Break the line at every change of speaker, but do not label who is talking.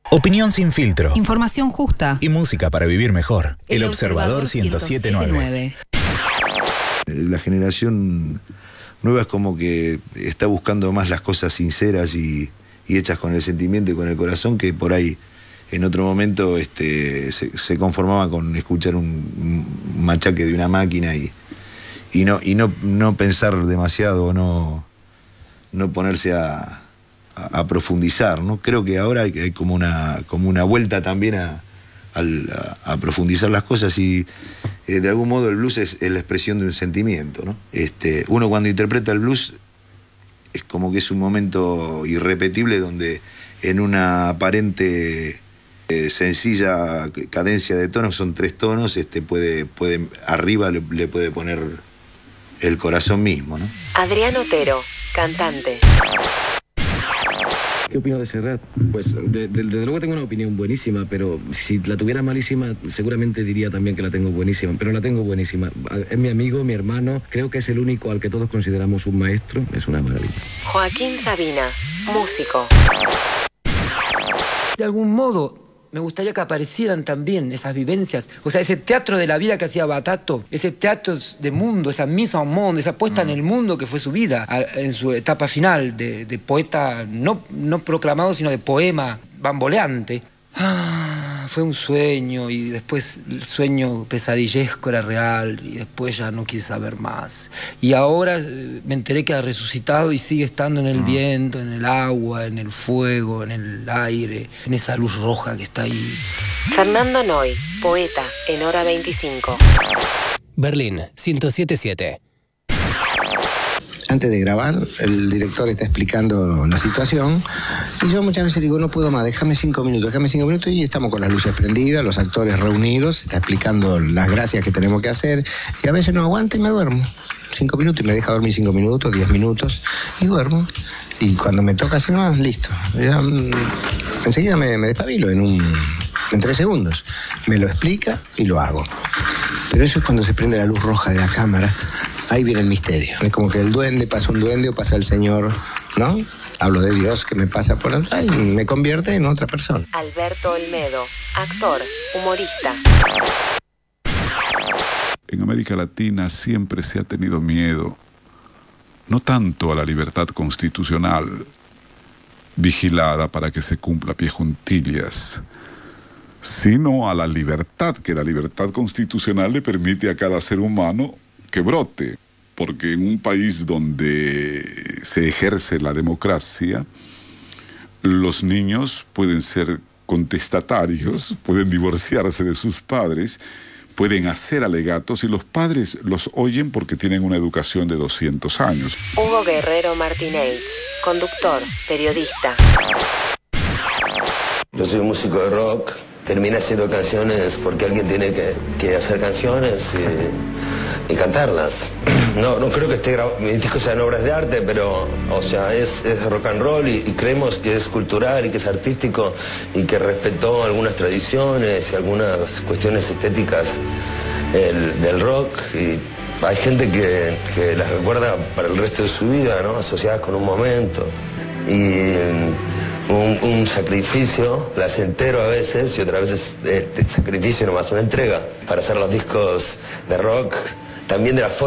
Opinión sin filtro.
Información justa.
Y música para vivir mejor. El Observador 107.9.
La generación nueva es como que está buscando más las cosas sinceras y hechas con el sentimiento y con el corazón, que por ahí en otro momento se conformaba con escuchar un machaque de una máquina y no pensar demasiado, no ponerse a profundizar, ¿no? Creo que ahora hay como una vuelta también a profundizar las cosas y de algún modo el blues es la expresión de un sentimiento, ¿no? Uno cuando interpreta el blues es como que es un momento irrepetible donde en una aparente sencilla cadencia de tonos, son 3 tonos, arriba le puede poner el corazón mismo, ¿no?
Adrián Otero, cantante.
¿Qué opino de Serrat? Pues desde luego tengo una opinión buenísima, pero si la tuviera malísima, seguramente diría también que la tengo buenísima, pero la tengo buenísima. Es mi amigo, mi hermano, creo que es el único al que todos consideramos un maestro, es una maravilla.
Joaquín Sabina, músico.
De algún modo, me gustaría que aparecieran también esas vivencias, o sea, ese teatro de la vida que hacía Batato, ese teatro de mundo, esa mise en monde, esa puesta en el mundo que fue su vida, en su etapa final de poeta no proclamado, sino de poema bamboleante. Fue un sueño y después el sueño pesadillesco era real y después ya no quise saber más. Y ahora me enteré que ha resucitado y sigue estando en el viento, en el agua, en el fuego, en el aire, en esa luz roja que está ahí.
Fernando Noy, poeta en Hora 25.
Berlín, 107.7.
Antes de grabar, el director está explicando la situación y yo muchas veces digo, no puedo más, déjame 5 minutos y estamos con las luces prendidas, los actores reunidos, está explicando las gracias que tenemos que hacer y a veces no aguanto y me duermo. 5 minutos y me deja dormir 5 minutos, 10 minutos y duermo. Y cuando me toca así nomás, listo. Ya, enseguida me despabilo en 3 segundos. Me lo explica y lo hago. Pero eso es cuando se prende la luz roja de la cámara. Ahí viene el misterio. Es como que el duende pasa un duende o pasa el Señor, ¿no? Hablo de Dios que me pasa por atrás y me convierte en otra persona.
Alberto Olmedo, actor, humorista.
En América Latina siempre se ha tenido miedo, no tanto a la libertad constitucional, vigilada para que se cumpla a pie juntillas, sino a la libertad, que la libertad constitucional le permite a cada ser humano que brote, porque en un país donde se ejerce la democracia, los niños pueden ser contestatarios, pueden divorciarse de sus padres, pueden hacer alegatos y los padres los oyen porque tienen una educación de 200 años.
Hugo Guerrero Martínez, conductor, periodista.
Yo soy un músico de rock, termina haciendo canciones porque alguien tiene que hacer canciones y cantarlas. No creo que mis discos sean obras de arte, pero, o sea, es rock and roll y creemos que es cultural y que es artístico y que respetó algunas tradiciones y algunas cuestiones estéticas del rock. Y hay gente que las recuerda para el resto de su vida, ¿no? Asociadas con un momento. Y un sacrificio placentero a veces y otras veces sacrificio nomás, una entrega para hacer los discos de rock, también de la forma